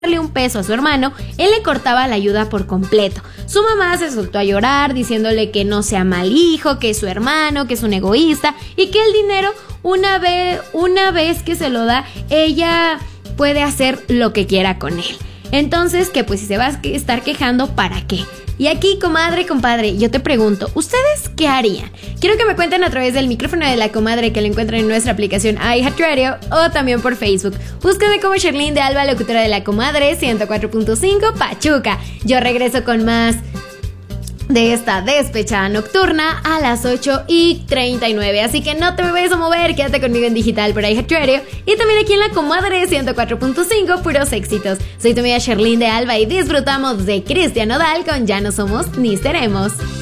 darle un peso a su hermano, él le cortaba la ayuda por completo. Su mamá se soltó a llorar diciéndole que no sea mal hijo, que es su hermano, que es un egoísta y que el dinero una vez que se lo da, ella puede hacer lo que quiera con él. Entonces, que pues si se va a estar quejando, ¿para qué? Y aquí, comadre, compadre, yo te pregunto, ¿ustedes qué harían? Quiero que me cuenten a través del micrófono de la comadre que lo encuentran en nuestra aplicación iHeartRadio o también por Facebook. Búsquenme como Sherlyn de Alba, locutora de la comadre 104.5 Pachuca. Yo regreso con más de esta despechada nocturna a las 8:39. Así que no te me vayas a mover, quédate conmigo en digital por iHeartRadio y también aquí en la comadre 104.5, puros éxitos. Soy tu amiga Sherlyn de Alba y disfrutamos de Cristian Nodal con Ya no somos ni seremos.